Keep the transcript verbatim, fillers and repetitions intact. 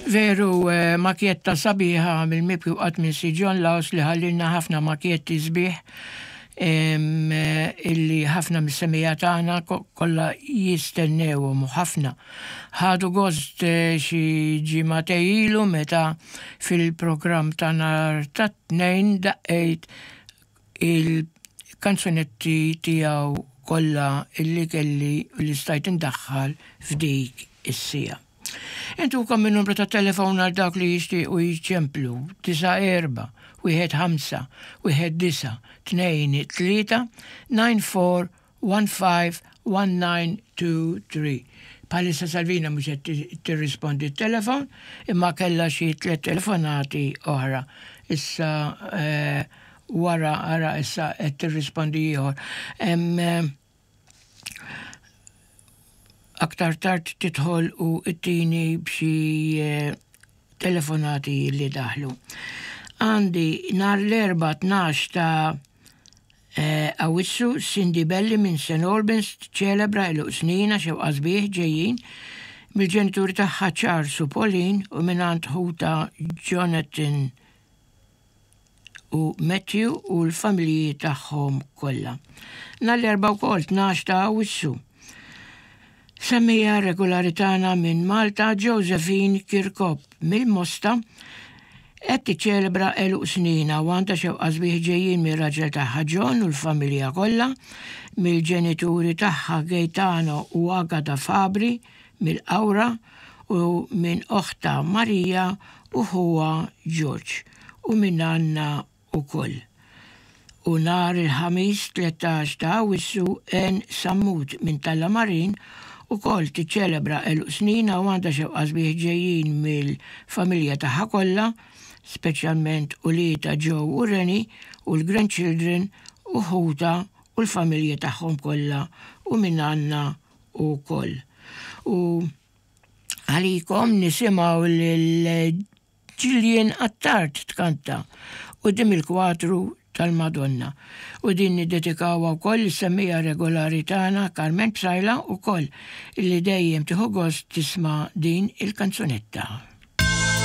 Veru makjetta sabiħa mill-mibki waqt minn Si John Laws li ħallilna ħafna makjetti sbieħ illi ħafna mis-semmija tagħna kollha jistennewhom u ħafna. Ħadu gost xi ġimgħatej ilu meta fil-programm ta' nhar ta' tnejn daqqejt il-kanzunetti tiegħu kollha illi kelli li stajt indaħħal f'dik is-sija. Intukom minn numru ta' telefon għal dak li jixtiequ jiċċemplu tisa' erba' wieħed ħamsa wieħed disa' tnejn tlieta nine four one five one nine two three. Palissa Salvina mhux qed tirrispondi t-telefon imma kellha xi tliet telefonati oħra. Issa wara ara issa qed tirrispondi ieħor. Aktar tard titħol u it-tini b'xi telefonati li daħlu. Għandi nar l-erba' tnax ta' Awwissu Cindy Belli minn Saint Albans ċelebra il snina xewqa sbieħ ġejjin mill-ġenituri tagħha Charles u Pauline u mingħand ħuta Jonathan u Matthew u l-familji tagħhom kollha. Nar l-erba' wkoll tnax ta' Awwissu semmija regolaritana minn Malta Josephine Kirkop mill-Mosta qed tiċċelebra eluq snina u għandha xewqa sbieħ ġejjin mir-raġel tagħha John u l-familja kollha, mill-ġenituri tagħha Gaetano u Agata Fabri mill-Qawra u minn oħta Marija u huwa George u minn Anna ukoll. U nhar il-ħamis tletax ta' Awwissu En Sammut minn Talla Marin ukoll tiċċelebra eluq snina u għandha xewqa sbieħ ġejjin mill-familja tagħha kollha, speċjalment Ulita Joe u Reni u l-grandchildren u ħuta u l-familja tagħhom kollha u minn Anna ukoll. U għalikom nisimgħu lil Gillian Attard tkanta quddiem il-kwatru tal-Madonna. U din niddedikawa wkoll is-semmija regolari tagħna Carmen Psajla wkoll illi dejjem tieħu gost tisma' din il-kanzunetta.